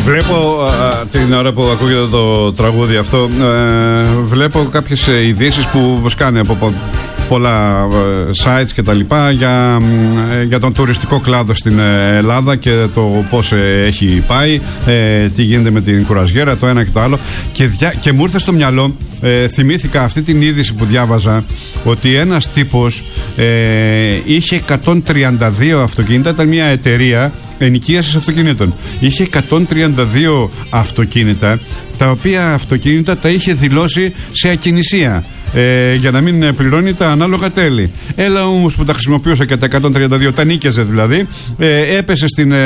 Βλέπω την ώρα που ακούγεται το τραγούδι αυτό, βλέπω κάποιες ειδήσεις που σκάνε από πολλά sites και τα λοιπά για τον τουριστικό κλάδο στην Ελλάδα και το πώς έχει πάει, τι γίνεται με την κουραζιέρα, το ένα και το άλλο, και μου ήρθε στο μυαλό, θυμήθηκα αυτή την είδηση που διάβαζα, ότι ένας τύπος είχε 132 αυτοκίνητα, ήταν μια εταιρεία ενοικίασης αυτοκινήτων. Είχε 132 αυτοκίνητα, τα οποία αυτοκίνητα τα είχε δηλώσει σε ακινησία, για να μην πληρώνει τα ανάλογα τέλη. Έλα όμως που τα χρησιμοποιούσε και τα 132, τα νίκιαζε δηλαδή, έπεσε στην